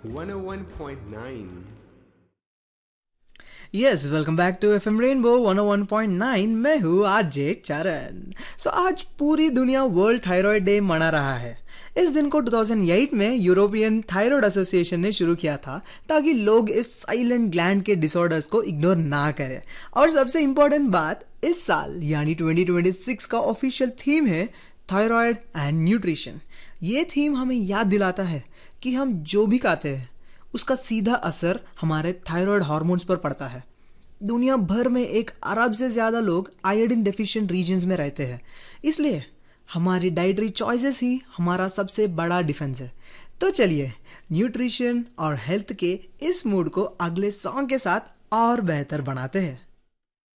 101.9. Yes, welcome back to FM rainbow 101.9। मैं हूँ RJ चरण। आज पूरी दुनिया वर्ल्ड थायराइड डे मना रहा है। इस दिन को 2008 में यूरोपियन थायराइड एसोसिएशन ने शुरू किया था ताकि लोग इस साइलेंट ग्लैंड के डिसऑर्डर्स को इग्नोर ना करें। और सबसे इम्पोर्टेंट बात, इस साल यानी 2026 का ऑफिशियल थीम है थायराइड एंड न्यूट्रिशन। ये थीम हमें याद दिलाता है कि हम जो भी खाते हैं उसका सीधा असर हमारे थायराइड हार्मोन्स पर पड़ता है। दुनिया भर में 1 अरब से ज़्यादा लोग आयोडीन डेफिशिएंट रीजन्स में रहते हैं, इसलिए हमारी डाइटरी चॉइसेस ही हमारा सबसे बड़ा डिफेंस है। तो चलिए न्यूट्रिशन और हेल्थ के इस मूड को अगले सॉन्ग के साथ और बेहतर बनाते हैं।